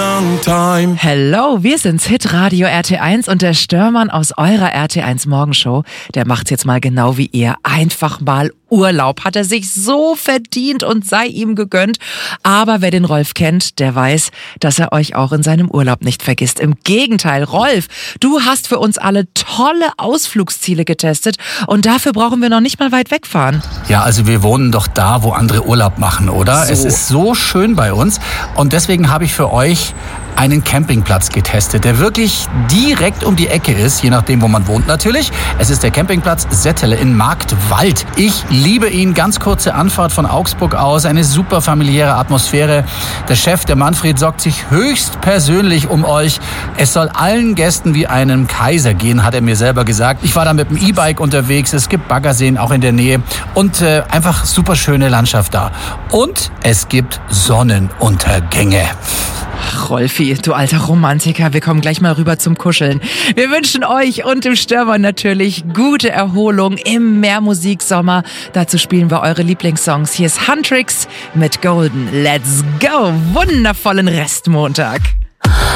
long time. Hello, wir sind's, Hitradio RT1 und der Störmann aus eurer RT1 Morgenshow, der macht's jetzt mal genau wie ihr. Einfach mal Urlaub. Hat er sich so verdient und sei ihm gegönnt. Aber wer den Rolf kennt, der weiß, dass er euch auch in seinem Urlaub nicht vergisst. Im Gegenteil, Rolf, du hast für uns alle tolle Ausflugsziele getestet und dafür brauchen wir noch nicht mal weit wegfahren. Ja, also wir wohnen doch da, wo andere Urlaub machen, oder? So. Es ist so schön bei uns und deswegen habe ich für euch einen Campingplatz getestet, der wirklich direkt um die Ecke ist, je nachdem, wo man wohnt natürlich. Es ist der Campingplatz Settele in Marktwald. Ich liebe ihn, ganz kurze Anfahrt von Augsburg aus, eine super familiäre Atmosphäre. Der Chef, der Manfred, sorgt sich höchst persönlich um euch. Es soll allen Gästen wie einem Kaiser gehen, hat er mir selber gesagt. Ich war da mit dem E-Bike unterwegs, es gibt Baggerseen auch in der Nähe und einfach super schöne Landschaft da. Und es gibt Sonnenuntergänge. Rolfi, du alter Romantiker, wir kommen gleich mal rüber zum Kuscheln. Wir wünschen euch und dem Störmann natürlich gute Erholung im Meermusiksommer. Dazu spielen wir eure Lieblingssongs. Hier ist Huntrix mit Golden. Let's go! Wundervollen Restmontag.